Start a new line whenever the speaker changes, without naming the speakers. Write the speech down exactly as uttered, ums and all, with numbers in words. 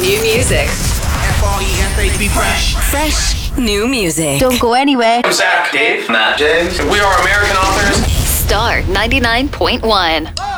new music.
F R E S H, be fresh.
Fresh new music.
Don't go anywhere.
I'm Zach. Dave. Matt. James. We are American authors.
Star ninety-nine point one.